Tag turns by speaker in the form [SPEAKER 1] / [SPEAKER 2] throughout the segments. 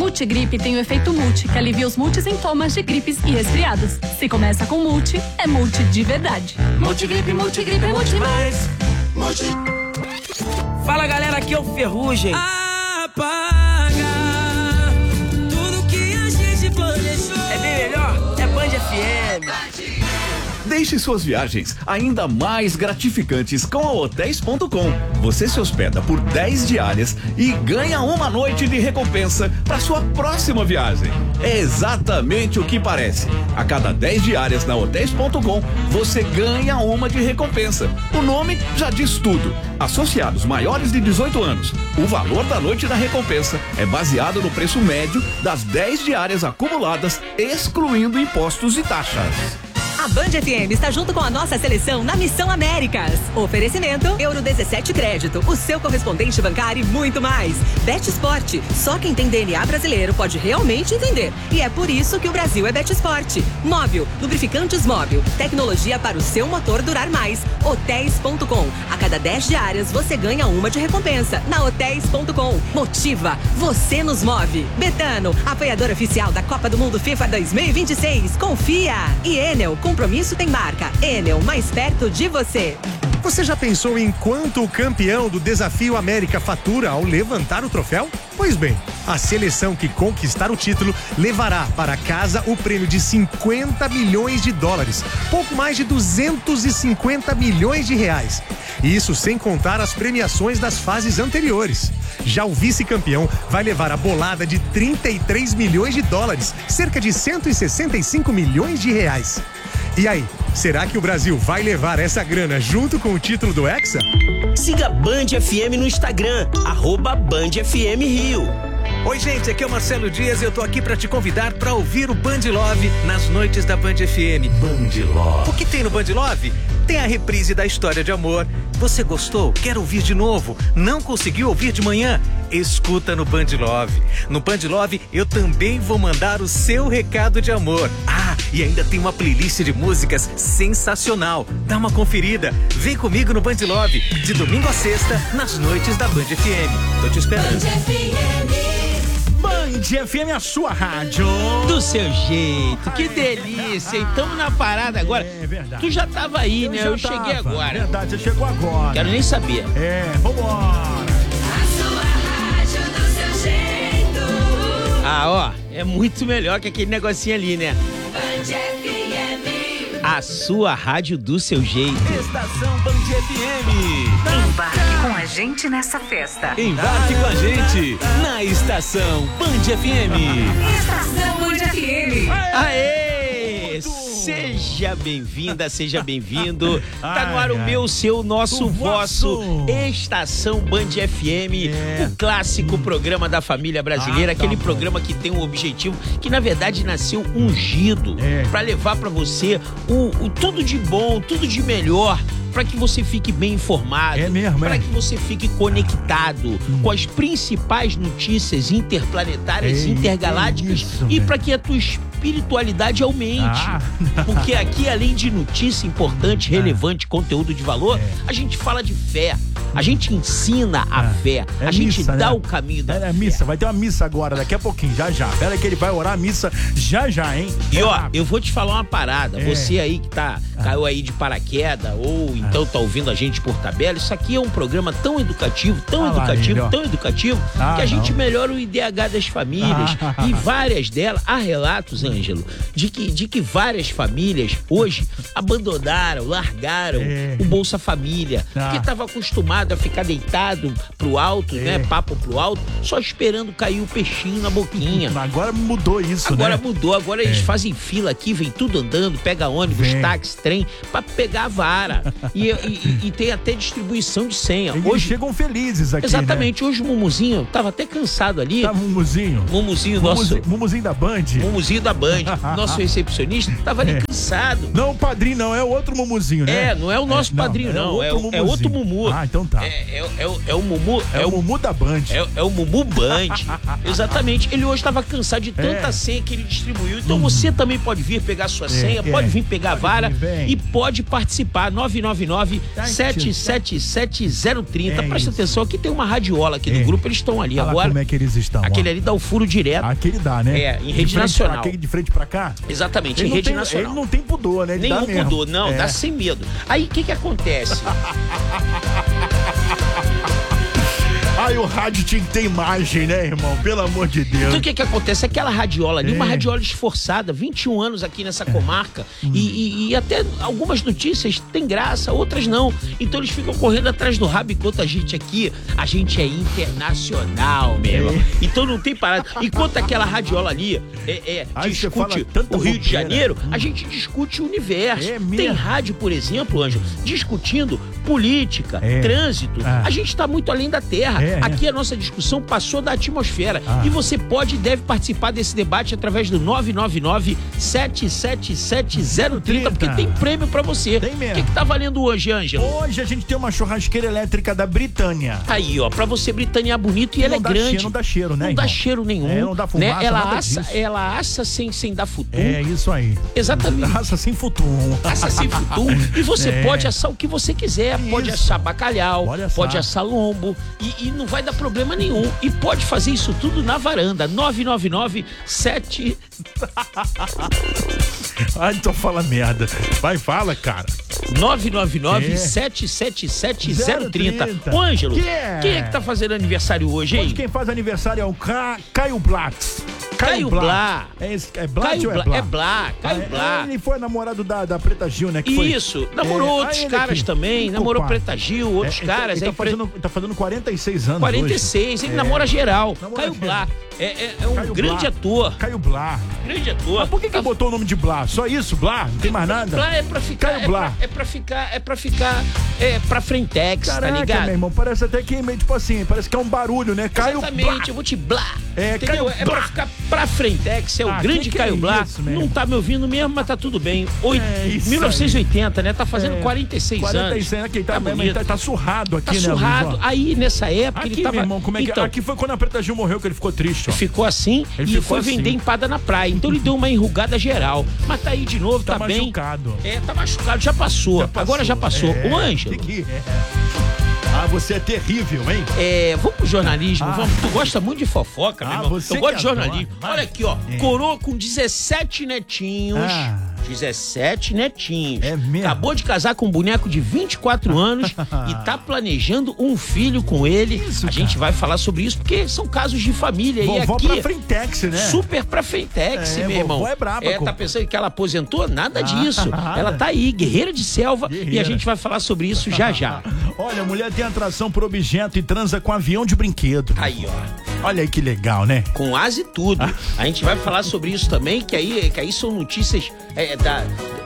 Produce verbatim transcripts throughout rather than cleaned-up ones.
[SPEAKER 1] Multigripe tem o efeito multi, que alivia os multissintomas de gripes e resfriados. Se começa com multi, é multi de verdade. Multigripe, multigripe, é multi mais. Multi.
[SPEAKER 2] Fala galera, aqui é o Ferrugem.
[SPEAKER 3] Apaga tudo que a gente planejou.
[SPEAKER 2] É bem melhor, é Band F M.
[SPEAKER 4] Deixe suas viagens ainda mais gratificantes com a hotéis ponto com. Você se hospeda por dez diárias e ganha uma noite de recompensa para sua próxima viagem. É exatamente o que parece. A cada dez diárias na hotéis ponto com, você ganha uma de recompensa. O nome já diz tudo. Associados maiores de dezoito anos, o valor da noite da recompensa é baseado no preço médio das dez diárias acumuladas, excluindo impostos e taxas.
[SPEAKER 5] A Band F M está junto com a nossa seleção na Missão Américas. Oferecimento Euro dezessete Crédito, o seu correspondente bancário e muito mais. Bet Sport, só quem tem D N A brasileiro pode realmente entender. E é por isso que o Brasil é Bet Sport. Móvel, lubrificantes Móvel, tecnologia para o seu motor durar mais. hotéis ponto com, a cada dez diárias você ganha uma de recompensa. Na hotéis ponto com, motiva, você nos move. Betano, apoiador oficial da Copa do Mundo FIFA dois mil e vinte e seis. Confia. E Enel, compromisso tem marca. Enel, mais perto de você.
[SPEAKER 6] Você já pensou em quanto o campeão do Desafio América fatura ao levantar o troféu? Pois bem, a seleção que conquistar o título levará para casa o prêmio de cinquenta milhões de dólares, pouco mais de duzentos e cinquenta milhões de reais. Isso sem contar as premiações das fases anteriores. Já o vice-campeão vai levar a bolada de trinta e três milhões de dólares, cerca de cento e sessenta e cinco milhões de reais. E aí, será que o Brasil vai levar essa grana junto com o título do Hexa?
[SPEAKER 3] Siga Band F M no Instagram, arroba Band F M Rio.
[SPEAKER 7] Oi gente, aqui é o Marcelo Dias e eu tô aqui pra te convidar pra ouvir o Band Love nas noites da Band F M.
[SPEAKER 4] Band Love.
[SPEAKER 7] O que tem no Band Love? Tem a reprise da história de amor. Você gostou? Quer ouvir de novo? Não conseguiu ouvir de manhã? Escuta no Band Love. No Band Love eu também vou mandar o seu recado de amor. Ah, e ainda tem uma playlist de músicas sensacional. Dá uma conferida. Vem comigo no Band Love, de domingo a sexta, nas noites da Band F M. Tô te esperando.
[SPEAKER 3] Band F M.
[SPEAKER 8] Band F M, a sua rádio.
[SPEAKER 2] Do seu jeito, que delícia. E tamo na parada agora.
[SPEAKER 8] É verdade.
[SPEAKER 2] Tu já tava aí,
[SPEAKER 8] Eu
[SPEAKER 2] né?
[SPEAKER 8] já
[SPEAKER 2] Eu
[SPEAKER 8] tava.
[SPEAKER 2] cheguei agora.
[SPEAKER 8] Verdade, você chegou agora.
[SPEAKER 2] Quero nem saber.
[SPEAKER 8] É, vambora.
[SPEAKER 2] Ah, ó, é muito melhor que aquele negocinho ali, né?
[SPEAKER 3] Band F M.
[SPEAKER 2] A sua rádio do seu jeito.
[SPEAKER 7] Estação Band F M.
[SPEAKER 9] Embarque com a gente nessa festa.
[SPEAKER 7] Embarque com a gente na Estação Band F M.
[SPEAKER 9] Estação Band F M.
[SPEAKER 2] Aê! Seja bem-vinda, seja bem-vindo. Tá no ar o meu, o seu, nosso,
[SPEAKER 8] o
[SPEAKER 2] vosso.
[SPEAKER 8] vosso.
[SPEAKER 2] Estação Band F M,
[SPEAKER 8] É.
[SPEAKER 2] o clássico programa da família brasileira,
[SPEAKER 8] Ah, tá
[SPEAKER 2] aquele
[SPEAKER 8] bom.
[SPEAKER 2] programa que tem um objetivo que na verdade nasceu ungido
[SPEAKER 8] É.
[SPEAKER 2] pra levar pra você o, o tudo de bom, tudo de melhor, para que você fique bem informado,
[SPEAKER 8] É mesmo,
[SPEAKER 2] para
[SPEAKER 8] é.
[SPEAKER 2] que você fique conectado
[SPEAKER 8] Hum.
[SPEAKER 2] com as principais notícias interplanetárias,
[SPEAKER 8] Ei,
[SPEAKER 2] intergalácticas,
[SPEAKER 8] isso,
[SPEAKER 2] e
[SPEAKER 8] velho.
[SPEAKER 2] para que a tua espiritualidade aumente.
[SPEAKER 8] Ah.
[SPEAKER 2] Porque aqui, além de notícia importante, relevante, conteúdo de valor,
[SPEAKER 8] É.
[SPEAKER 2] a gente fala de fé. A gente ensina a
[SPEAKER 8] É.
[SPEAKER 2] fé.
[SPEAKER 8] É
[SPEAKER 2] a gente
[SPEAKER 8] missa,
[SPEAKER 2] dá
[SPEAKER 8] né?
[SPEAKER 2] o caminho da
[SPEAKER 8] É, é
[SPEAKER 2] fé.
[SPEAKER 8] missa, vai ter uma missa agora, daqui a pouquinho, já já. Pera aí que ele vai orar a missa já já, hein?
[SPEAKER 2] E
[SPEAKER 8] É
[SPEAKER 2] ó,
[SPEAKER 8] rápido.
[SPEAKER 2] eu vou te falar uma parada.
[SPEAKER 8] É.
[SPEAKER 2] Você aí que tá, caiu aí de paraquedas, ou então tá ouvindo a gente por tabela, isso aqui é um programa tão educativo, tão
[SPEAKER 8] Ah lá
[SPEAKER 2] educativo,
[SPEAKER 8] ele, ó.
[SPEAKER 2] tão educativo,
[SPEAKER 8] Ah,
[SPEAKER 2] que a gente
[SPEAKER 8] não.
[SPEAKER 2] melhora o I D H das famílias.
[SPEAKER 8] Ah.
[SPEAKER 2] E várias delas, há relatos, Ângelo, de que, de que várias famílias hoje abandonaram, largaram
[SPEAKER 8] É.
[SPEAKER 2] o Bolsa Família,
[SPEAKER 8] Ah.
[SPEAKER 2] porque tava acostumado a ficar deitado pro alto,
[SPEAKER 8] É.
[SPEAKER 2] né, papo pro alto, só esperando cair o peixinho na boquinha.
[SPEAKER 8] Agora mudou isso,
[SPEAKER 2] Agora
[SPEAKER 8] né?
[SPEAKER 2] mudou, agora eles
[SPEAKER 8] É.
[SPEAKER 2] fazem fila aqui, vem tudo andando, pega ônibus,
[SPEAKER 8] Vem.
[SPEAKER 2] táxi, trem, pra pegar a vara. e, e- e tem até distribuição de senha.
[SPEAKER 8] Eles
[SPEAKER 2] Hoje,
[SPEAKER 8] chegam felizes aqui,
[SPEAKER 2] exatamente, hoje o Mumuzinho tava até cansado ali.
[SPEAKER 8] né? Tá, Mumuzinho.
[SPEAKER 2] Mumuzinho, nosso.
[SPEAKER 8] Mumuzinho, Mumuzinho da Band.
[SPEAKER 2] Mumuzinho da Band, nosso recepcionista, tava ali
[SPEAKER 8] É.
[SPEAKER 2] cansado.
[SPEAKER 8] Não, o padrinho não, é o outro Mumuzinho, né?
[SPEAKER 2] É, não é o nosso padrinho, não. É, o- é outro Mumu.
[SPEAKER 8] Ah, então perguntar.
[SPEAKER 2] É, é, é, o- é o Mumu.
[SPEAKER 8] É, o Mumu da Band.
[SPEAKER 2] É, é o Mumu Band. Exatamente. Ele hoje estava cansado de tanta
[SPEAKER 8] É.
[SPEAKER 2] senha que ele distribuiu. Então você também pode vir pegar sua senha,
[SPEAKER 8] é.
[SPEAKER 2] pode vir pegar a vara
[SPEAKER 8] vir, vem.
[SPEAKER 2] e pode participar. nove nove nove, sete sete sete, zero três zero.
[SPEAKER 8] É
[SPEAKER 2] Presta
[SPEAKER 8] isso.
[SPEAKER 2] atenção, aqui tem uma radiola aqui do
[SPEAKER 8] É.
[SPEAKER 2] grupo, eles estão ali
[SPEAKER 8] Olha lá
[SPEAKER 2] agora.
[SPEAKER 8] como é que eles estão. ó.
[SPEAKER 2] Aquele ali dá o furo direto.
[SPEAKER 8] Aquele dá, né?
[SPEAKER 2] É, em
[SPEAKER 8] De
[SPEAKER 2] rede
[SPEAKER 8] frente
[SPEAKER 2] nacional.
[SPEAKER 8] Pra, aquele de frente pra cá?
[SPEAKER 2] Exatamente,
[SPEAKER 8] Ele
[SPEAKER 2] em
[SPEAKER 8] não
[SPEAKER 2] rede
[SPEAKER 8] tem-
[SPEAKER 2] nacional.
[SPEAKER 8] Ele não tem pudor, né? Ele dá
[SPEAKER 2] Nenhum
[SPEAKER 8] mesmo.
[SPEAKER 2] pudor, não,
[SPEAKER 8] É.
[SPEAKER 2] dá sem medo. Aí o que que acontece?
[SPEAKER 8] Ai, o rádio tinha que ter imagem, né, irmão? Pelo amor de Deus.
[SPEAKER 2] Então o que que acontece? Aquela radiola ali,
[SPEAKER 8] É.
[SPEAKER 2] uma radiola esforçada, vinte e um anos aqui nessa comarca,
[SPEAKER 8] Hum.
[SPEAKER 2] e, e- e até algumas notícias têm graça, outras não. Então eles ficam correndo atrás do rabo, enquanto a gente aqui, a gente é internacional, meu irmão. Então não tem parada. Enquanto aquela radiola ali é, é,
[SPEAKER 8] Aí você fala
[SPEAKER 2] discute
[SPEAKER 8] tanta
[SPEAKER 2] o Rio de
[SPEAKER 8] bobeira.
[SPEAKER 2] Janeiro, a gente discute o universo.
[SPEAKER 8] É mesmo.
[SPEAKER 2] Tem rádio, por exemplo, Ângelo, discutindo política,
[SPEAKER 8] É.
[SPEAKER 2] trânsito.
[SPEAKER 8] Ah.
[SPEAKER 2] A gente está muito além da terra.
[SPEAKER 8] É,
[SPEAKER 2] Aqui a nossa discussão passou da atmosfera.
[SPEAKER 8] Ah.
[SPEAKER 2] E você pode e deve participar desse debate através do nove nove nove, sete sete sete, zero três zero, porque tem prêmio pra você.
[SPEAKER 8] Tem mesmo.
[SPEAKER 2] O que, que tá valendo hoje, Ângelo?
[SPEAKER 8] Hoje a gente tem uma churrasqueira elétrica da Britânia.
[SPEAKER 2] Aí, ó, pra você britanear bonito e ela
[SPEAKER 8] não
[SPEAKER 2] é
[SPEAKER 8] dá
[SPEAKER 2] grande.
[SPEAKER 8] cheiro, não dá cheiro, né,
[SPEAKER 2] Não dá
[SPEAKER 8] irmão?
[SPEAKER 2] cheiro nenhum.
[SPEAKER 8] É, não dá fumaça,
[SPEAKER 2] né? Ela
[SPEAKER 8] nada
[SPEAKER 2] assa,
[SPEAKER 8] disso.
[SPEAKER 2] ela assa sem, sem dar futum.
[SPEAKER 8] É isso aí.
[SPEAKER 2] Exatamente.
[SPEAKER 8] Raça sem futum.
[SPEAKER 2] Assa sem futum. E você
[SPEAKER 8] É.
[SPEAKER 2] pode assar o que você quiser. Pode
[SPEAKER 8] Isso.
[SPEAKER 2] assar bacalhau,
[SPEAKER 8] Pode assar.
[SPEAKER 2] pode assar lombo. E, e não vai dar problema nenhum. E pode fazer isso tudo na varanda. nove nove nove, sete...
[SPEAKER 8] Ai, então fala merda. Vai, fala, cara.
[SPEAKER 2] nove nove nove,
[SPEAKER 8] É.
[SPEAKER 2] sete sete sete, zero três zero.
[SPEAKER 8] zero trinta.
[SPEAKER 2] Ô, Ângelo,
[SPEAKER 8] Que é?
[SPEAKER 2] quem é que tá fazendo aniversário hoje, hein?
[SPEAKER 8] Hoje quem faz aniversário é o Ca... Caio Blatz.
[SPEAKER 2] Caio Blá.
[SPEAKER 8] É, esse... é Blatz
[SPEAKER 2] Caio
[SPEAKER 8] ou
[SPEAKER 2] Blá.
[SPEAKER 8] é Blá?
[SPEAKER 2] É Blá, Caio
[SPEAKER 8] Ah, é-
[SPEAKER 2] Blá.
[SPEAKER 8] Ele foi namorado da, da Preta Gil, né? Que foi...
[SPEAKER 2] Isso, namorou
[SPEAKER 8] É,
[SPEAKER 2] outros
[SPEAKER 8] ah, ele
[SPEAKER 2] caras
[SPEAKER 8] aqui.
[SPEAKER 2] também,
[SPEAKER 8] Ih,
[SPEAKER 2] namorou
[SPEAKER 8] compadre.
[SPEAKER 2] Preta Gil, outros
[SPEAKER 8] É, ele
[SPEAKER 2] caras.
[SPEAKER 8] Ele tá,
[SPEAKER 2] aí pre-
[SPEAKER 8] fazendo, tá fazendo quarenta e seis anos
[SPEAKER 2] quarenta e seis,
[SPEAKER 8] hoje.
[SPEAKER 2] ele
[SPEAKER 8] É.
[SPEAKER 2] namora geral.
[SPEAKER 8] Namora
[SPEAKER 2] Caio
[SPEAKER 8] geral.
[SPEAKER 2] Blá. É, é- é um
[SPEAKER 8] Caio
[SPEAKER 2] grande
[SPEAKER 8] Blá.
[SPEAKER 2] ator.
[SPEAKER 8] Caio Blá.
[SPEAKER 2] Grande ator.
[SPEAKER 8] Mas por que que botou o nome de Blá? Só isso, Blá? Não tem mais nada?
[SPEAKER 2] Blá é pra ficar.
[SPEAKER 8] Caio
[SPEAKER 2] é,
[SPEAKER 8] Blá.
[SPEAKER 2] pra, é pra ficar. É pra ficar. É pra frentex,
[SPEAKER 8] Caraca,
[SPEAKER 2] tá ligado?
[SPEAKER 8] meu irmão, parece até que meio tipo assim, parece que é um barulho, né? Caio
[SPEAKER 2] Exatamente,
[SPEAKER 8] Blá.
[SPEAKER 2] eu vou te blá.
[SPEAKER 8] É,
[SPEAKER 2] entendeu?
[SPEAKER 8] Caio
[SPEAKER 2] É
[SPEAKER 8] Blá.
[SPEAKER 2] pra ficar pra frentex, é o
[SPEAKER 8] Ah,
[SPEAKER 2] grande
[SPEAKER 8] que que
[SPEAKER 2] Caio
[SPEAKER 8] é
[SPEAKER 2] Blá.
[SPEAKER 8] isso, meu
[SPEAKER 2] Não
[SPEAKER 8] irmão?
[SPEAKER 2] tá me ouvindo mesmo, mas tá tudo bem. Oito-
[SPEAKER 8] É isso
[SPEAKER 2] mil novecentos e oitenta, né? Tá fazendo
[SPEAKER 8] É.
[SPEAKER 2] quarenta e seis
[SPEAKER 8] quarenta e
[SPEAKER 2] anos.
[SPEAKER 8] seis, aqui, tá,
[SPEAKER 2] Tá
[SPEAKER 8] mas
[SPEAKER 2] bonito.
[SPEAKER 8] tá, tá surrado aqui,
[SPEAKER 2] Tá
[SPEAKER 8] né,
[SPEAKER 2] surrado.
[SPEAKER 8] Luiz? Ó.
[SPEAKER 2] Aí, nessa época,
[SPEAKER 8] Aqui,
[SPEAKER 2] ele tava...
[SPEAKER 8] meu irmão, como é que...
[SPEAKER 2] Então,
[SPEAKER 8] Aqui foi quando a Preta Gil morreu que ele ficou triste, ó.
[SPEAKER 2] ficou assim
[SPEAKER 8] Ele
[SPEAKER 2] e
[SPEAKER 8] ficou
[SPEAKER 2] foi
[SPEAKER 8] assim.
[SPEAKER 2] vender empada na praia. Então ele deu uma enrugada geral. Mas tá aí de novo,
[SPEAKER 8] Tá
[SPEAKER 2] tá, bem.
[SPEAKER 8] machucado.
[SPEAKER 2] É, tá machucado, já passou.
[SPEAKER 8] Já passou.
[SPEAKER 2] Agora já passou.
[SPEAKER 8] É,
[SPEAKER 2] Ô, Ângelo,
[SPEAKER 8] que que é? Ah, você é terrível, hein?
[SPEAKER 2] é, vamos pro jornalismo.
[SPEAKER 8] Ah.
[SPEAKER 2] Vamos. Tu gosta muito de fofoca, meu
[SPEAKER 8] Ah,
[SPEAKER 2] irmão.
[SPEAKER 8] você
[SPEAKER 2] Eu gosto
[SPEAKER 8] que
[SPEAKER 2] de jornalismo.
[SPEAKER 8] adora. Vai.
[SPEAKER 2] Olha aqui, ó.
[SPEAKER 8] É.
[SPEAKER 2] Coroa com dezessete netinhos.
[SPEAKER 8] Ah.
[SPEAKER 2] dezessete netinhos.
[SPEAKER 8] É mesmo?
[SPEAKER 2] Acabou de casar com um boneco de vinte e quatro anos e tá planejando um filho com ele.
[SPEAKER 8] Isso,
[SPEAKER 2] a gente
[SPEAKER 8] cara.
[SPEAKER 2] vai falar sobre isso porque são casos de família.
[SPEAKER 8] Vovó
[SPEAKER 2] e aqui,
[SPEAKER 8] pra Frentex, né?
[SPEAKER 2] super pra Frentex,
[SPEAKER 8] É,
[SPEAKER 2] meu irmão.
[SPEAKER 8] vovó é braba,
[SPEAKER 2] É,
[SPEAKER 8] com-
[SPEAKER 2] tá pensando que ela aposentou? Nada
[SPEAKER 8] Ah,
[SPEAKER 2] disso.
[SPEAKER 8] nada.
[SPEAKER 2] Ela tá aí, guerreira de selva. E
[SPEAKER 8] Guerreira.
[SPEAKER 2] a gente vai falar sobre isso já já.
[SPEAKER 8] Olha, a mulher tem atração por objeto e transa com avião de brinquedo.
[SPEAKER 2] Aí, ó.
[SPEAKER 8] Olha aí que legal, né?
[SPEAKER 2] Com asa e tudo. A gente vai falar sobre isso também, que aí, que aí são notícias é, da.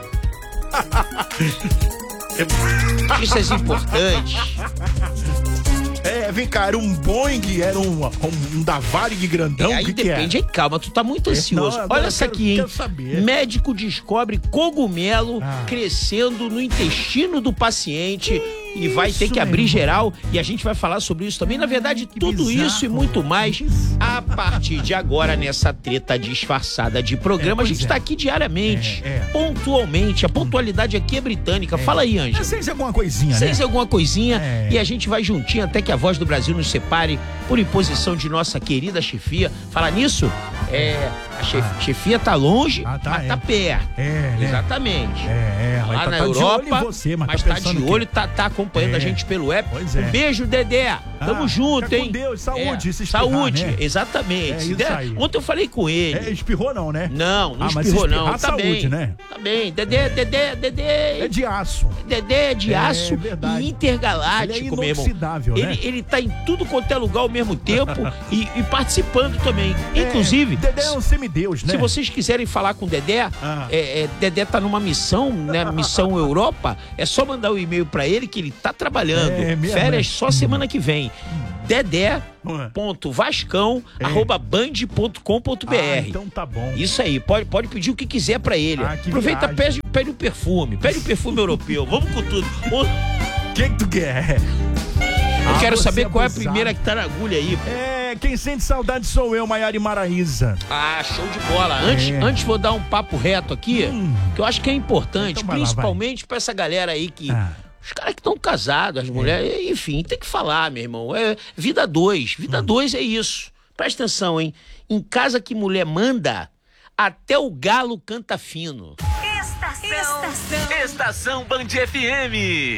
[SPEAKER 2] Notícias importantes.
[SPEAKER 8] É, vem cá, era um Boeing, era um, um, um da Varig grandão,
[SPEAKER 2] É,
[SPEAKER 8] o
[SPEAKER 2] aí
[SPEAKER 8] que que
[SPEAKER 2] depende,
[SPEAKER 8] é?
[SPEAKER 2] aí calma, tu tá muito ansioso.
[SPEAKER 8] não, agora
[SPEAKER 2] Olha
[SPEAKER 8] eu
[SPEAKER 2] essa
[SPEAKER 8] quero-
[SPEAKER 2] aqui, hein?
[SPEAKER 8] quero saber.
[SPEAKER 2] Médico descobre cogumelo
[SPEAKER 8] Ah.
[SPEAKER 2] crescendo no intestino do paciente e vai ter
[SPEAKER 8] isso,
[SPEAKER 2] que abrir
[SPEAKER 8] meu irmão?
[SPEAKER 2] geral. E a gente vai falar sobre isso também. Na verdade,
[SPEAKER 8] que
[SPEAKER 2] tudo
[SPEAKER 8] bizarro.
[SPEAKER 2] isso e muito mais a partir de agora nessa treta disfarçada de programa.
[SPEAKER 8] É,
[SPEAKER 2] a
[SPEAKER 8] pois
[SPEAKER 2] gente
[SPEAKER 8] é.
[SPEAKER 2] tá aqui diariamente,
[SPEAKER 8] É, é.
[SPEAKER 2] pontualmente. A pontualidade aqui é britânica. Fala aí, Ângelo.
[SPEAKER 8] Seis alguma coisinha,
[SPEAKER 2] Seis
[SPEAKER 8] né?
[SPEAKER 2] alguma coisinha
[SPEAKER 8] É.
[SPEAKER 2] e a gente vai juntinho até que a voz do Brasil nos separe por imposição de nossa querida chefia. Falar nisso, é, a chef-
[SPEAKER 8] Ah.
[SPEAKER 2] chefia tá longe,
[SPEAKER 8] Ah, tá,
[SPEAKER 2] mas
[SPEAKER 8] é.
[SPEAKER 2] tá perto.
[SPEAKER 8] É, né?
[SPEAKER 2] Exatamente.
[SPEAKER 8] É, é, ela
[SPEAKER 2] Lá
[SPEAKER 8] tá,
[SPEAKER 2] na
[SPEAKER 8] tá de
[SPEAKER 2] Europa,
[SPEAKER 8] olho em você, mas,
[SPEAKER 2] mas
[SPEAKER 8] tá,
[SPEAKER 2] tá
[SPEAKER 8] pensando
[SPEAKER 2] de
[SPEAKER 8] que-
[SPEAKER 2] olho, tá, tá acompanhando
[SPEAKER 8] É.
[SPEAKER 2] a gente pelo app.
[SPEAKER 8] Pois é.
[SPEAKER 2] Um beijo, Dedé. Tamo
[SPEAKER 8] Ah,
[SPEAKER 2] junto,
[SPEAKER 8] fica com
[SPEAKER 2] hein?
[SPEAKER 8] Deus, saúde,
[SPEAKER 2] É,
[SPEAKER 8] se espirrar,
[SPEAKER 2] saúde,
[SPEAKER 8] né?
[SPEAKER 2] exatamente.
[SPEAKER 8] É
[SPEAKER 2] Se
[SPEAKER 8] isso
[SPEAKER 2] der-
[SPEAKER 8] aí.
[SPEAKER 2] Ontem eu falei com ele.
[SPEAKER 8] É, espirrou não, né?
[SPEAKER 2] Não, não
[SPEAKER 8] Ah, mas
[SPEAKER 2] espirrou
[SPEAKER 8] se
[SPEAKER 2] não.
[SPEAKER 8] espirrar,
[SPEAKER 2] Tá
[SPEAKER 8] saúde,
[SPEAKER 2] bem.
[SPEAKER 8] né?
[SPEAKER 2] Tá bem. Dedé, Dedé, Dedé.
[SPEAKER 8] É de aço.
[SPEAKER 2] Dedé é de
[SPEAKER 8] É,
[SPEAKER 2] aço
[SPEAKER 8] verdade.
[SPEAKER 2] e intergaláctico,
[SPEAKER 8] Ele é
[SPEAKER 2] meu irmão.
[SPEAKER 8] inoxidável, né?
[SPEAKER 2] Ele, ele tá em tudo quanto é lugar ao mesmo tempo e, e participando também. Inclusive,
[SPEAKER 8] É, Dedé é um semideus, né?
[SPEAKER 2] se vocês quiserem falar com o Dedé,
[SPEAKER 8] Ah.
[SPEAKER 2] é, é, Dedé tá numa missão, né? Missão Europa, é só mandar o e-mail pra ele que ele tá trabalhando.
[SPEAKER 8] É mesmo,
[SPEAKER 2] Férias
[SPEAKER 8] né?
[SPEAKER 2] só semana que vem. Dedé
[SPEAKER 8] Ué.
[SPEAKER 2] ponto vascão
[SPEAKER 8] É.
[SPEAKER 2] arroba band ponto com ponto br.
[SPEAKER 8] Ah, então tá bom.
[SPEAKER 2] Isso aí, pode, pode pedir o que quiser pra ele.
[SPEAKER 8] Ah, que
[SPEAKER 2] Aproveita,
[SPEAKER 8] viagem.
[SPEAKER 2] pede, pede o perfume, pede o perfume europeu. Vamos com tudo. Ô,
[SPEAKER 8] O que que tu quer?
[SPEAKER 2] Eu quero
[SPEAKER 8] você
[SPEAKER 2] saber qual é a
[SPEAKER 8] abusado.
[SPEAKER 2] primeira que tá na agulha aí. Pô.
[SPEAKER 8] É, quem sente saudade sou eu, Maiara e Maraísa.
[SPEAKER 2] Ah, show de bola. Antes,
[SPEAKER 8] É.
[SPEAKER 2] antes vou dar um papo reto aqui, que eu acho que é importante,
[SPEAKER 8] Então vai lá,
[SPEAKER 2] principalmente pra essa galera aí que...
[SPEAKER 8] Ah.
[SPEAKER 2] Os caras que estão casados, as mulheres, enfim, tem que falar, meu irmão. É vida dois. Vida dois é isso. Presta atenção, hein? Em casa que mulher manda, até o galo canta fino.
[SPEAKER 9] Estação.
[SPEAKER 3] Estação Band F M.